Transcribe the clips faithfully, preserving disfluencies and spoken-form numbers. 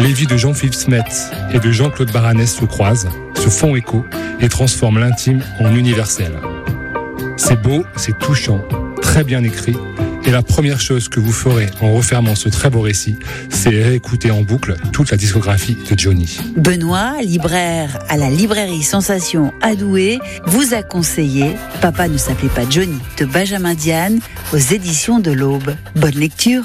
Les vies de Jean-Philippe Smet et de Jean-Claude Baranès se croisent, se font écho et transforment l'intime en universel. C'est beau, c'est touchant, très bien écrit. Et la première chose que vous ferez en refermant ce très beau récit, c'est réécouter en boucle toute la discographie de Johnny. Benoît, libraire à la librairie Sensation à Douai, vous a conseillé « Papa ne s'appelait pas Johnny » de Benjamin Diane aux éditions de l'Aube. Bonne lecture.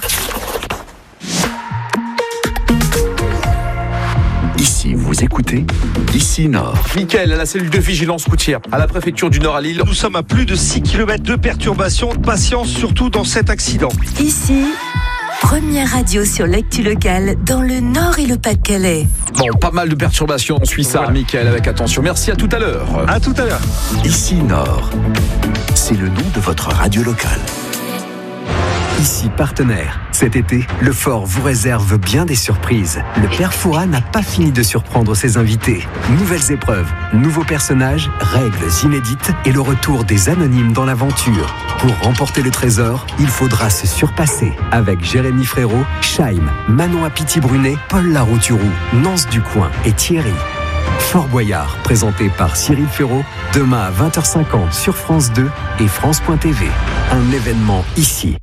Ici, vous écoutez Ici Nord. Mickaël, à la cellule de vigilance routière, à la préfecture du Nord à Lille. Nous sommes à plus de six kilomètres de perturbations. Patience surtout dans cet accident. Ici, première radio sur l'actu locale dans le Nord et le Pas-de-Calais. Bon, pas mal de perturbations, on suit ça, voilà. Mickaël, avec attention. Merci, à tout à l'heure. À tout à l'heure. Ici Nord, c'est le nom de votre radio locale. Ici partenaire. Cet été, le Fort vous réserve bien des surprises. Le Père Fouras n'a pas fini de surprendre ses invités. Nouvelles épreuves, nouveaux personnages, règles inédites et le retour des anonymes dans l'aventure. Pour remporter le trésor, il faudra se surpasser. Avec Jérémy Frérot, Chaim, Manon Apiti-Brunet, Paul Larouturou, Nance Ducoing et Thierry. Fort Boyard, présenté par Cyril Ferraud, demain à vingt heures cinquante sur France deux et France point T V. Un événement ici.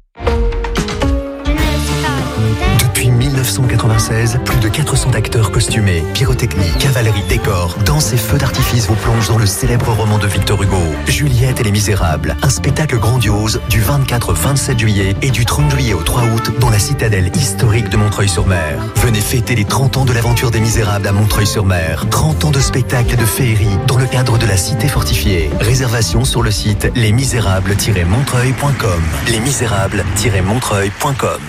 Depuis dix-neuf cent quatre-vingt-seize, plus de quatre cents acteurs costumés, pyrotechnie, cavalerie, décor, danse et feux d'artifice vous plongent dans le célèbre roman de Victor Hugo, Juliette et les Misérables, un spectacle grandiose du vingt-quatre au vingt-sept juillet et du trente juillet au trois août dans la citadelle historique de Montreuil-sur-Mer. Venez fêter les trente ans de l'aventure des Misérables à Montreuil-sur-Mer. trente ans de spectacle et de féerie dans le cadre de la cité fortifiée. Réservation sur le site les misérables tiret montreuil point com. les misérables tiret montreuil point com.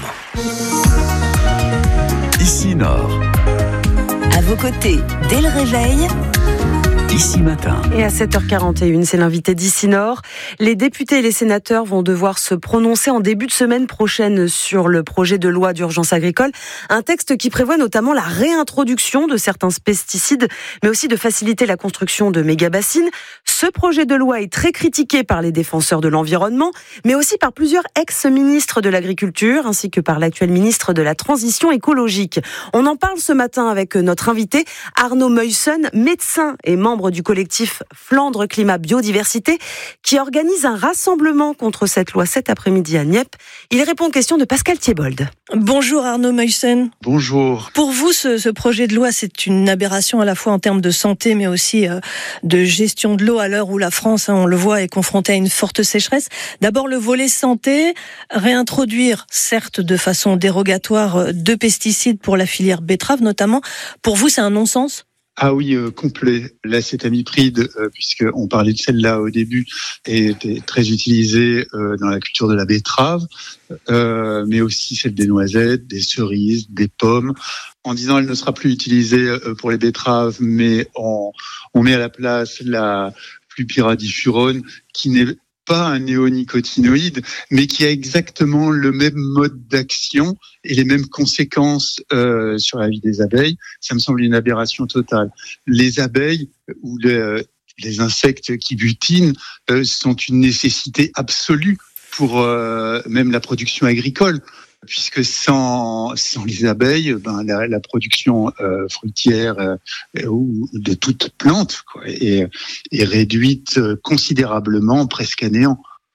Ici Nord. À vos côtés, dès le réveil, Ici Matin. Et à sept heures quarante et une, c'est l'invité d'Ici Nord. Les députés et les sénateurs vont devoir se prononcer en début de semaine prochaine sur le projet de loi d'urgence agricole. Un texte qui prévoit notamment la réintroduction de certains pesticides, mais aussi de faciliter la construction de méga-bassines. Ce projet de loi est très critiqué par les défenseurs de l'environnement, mais aussi par plusieurs ex-ministres de l'Agriculture, ainsi que par l'actuel ministre de la Transition écologique. On en parle ce matin avec notre invité, Arnaud Meussen, médecin et membre du collectif Flandre Climat Biodiversité, qui organise un rassemblement contre cette loi cet après-midi à Nieppe. Il répond aux questions de Pascal Thiebold. Bonjour Arnaud Meussen. Bonjour. Pour vous, ce, ce projet de loi, c'est une aberration à la fois en termes de santé, mais aussi euh, de gestion de l'eau à l'heure où la France, hein, on le voit, est confrontée à une forte sécheresse. D'abord, le volet santé, réintroduire, certes de façon dérogatoire, deux pesticides pour la filière betterave notamment. Pour vous, c'est un non-sens ? Ah oui, euh, complet. L'acétamipride, euh, puisqu'on parlait de celle-là au début, était très utilisée euh, dans la culture de la betterave, euh, mais aussi celle des noisettes, des cerises, des pommes. En disant elle ne sera plus utilisée euh, pour les betteraves, mais on, on met à la place la flupiradifurone, qui n'est pas un néonicotinoïde, mais qui a exactement le même mode d'action et les mêmes conséquences euh, sur la vie des abeilles. Ça me semble une aberration totale. Les abeilles ou les, les insectes qui butinent euh, sont une nécessité absolue pour euh, même la production agricole, puisque sans, sans les abeilles, ben, la, la production euh, fruitière euh, ou de toute plante quoi, est, est réduite considérablement, presque à néant.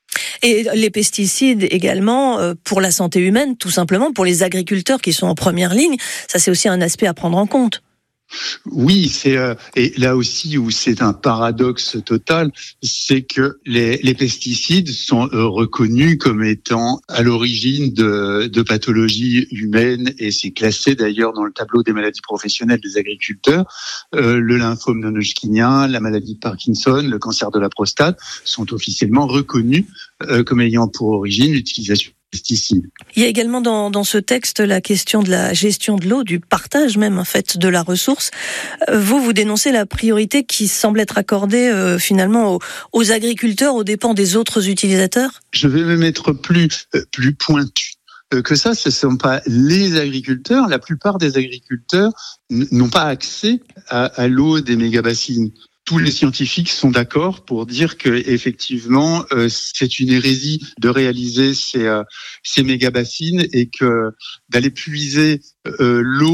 Et les pesticides également euh, pour la santé humaine, tout simplement pour les agriculteurs qui sont en première ligne, ça c'est aussi un aspect à prendre en compte. Oui, c'est euh, et là aussi où c'est un paradoxe total, c'est que les, les pesticides sont euh, reconnus comme étant à l'origine de, de pathologies humaines et c'est classé d'ailleurs dans le tableau des maladies professionnelles des agriculteurs. Euh, le lymphome non-hodgkinien, la maladie de Parkinson, le cancer de la prostate sont officiellement reconnus euh, comme ayant pour origine l'utilisation pesticides. Il y a également dans, dans ce texte la question de la gestion de l'eau, du partage même en fait de la ressource. Vous, vous dénoncez la priorité qui semble être accordée euh, finalement aux, aux agriculteurs aux dépens des autres utilisateurs. Je vais même être plus, euh, plus pointu que ça. Ce ne sont pas les agriculteurs. La plupart des agriculteurs n- n'ont pas accès à, à l'eau des méga-bassines. Tous les scientifiques sont d'accord pour dire que effectivement euh, c'est une hérésie de réaliser ces, euh, ces méga-bassines et que d'aller puiser euh, l'eau